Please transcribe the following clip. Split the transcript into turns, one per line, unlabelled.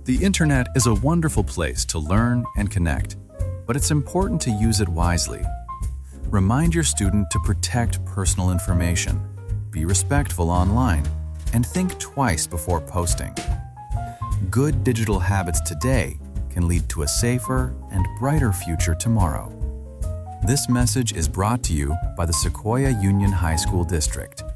The internet is a wonderful place to learn and connect, but it's important to use it wisely. Remind your student to protect personal information, be respectful online, and think twice before posting. Good digital habits today can lead to a safer and brighter future tomorrow. This message is brought to you by the Sequoia Union High School District.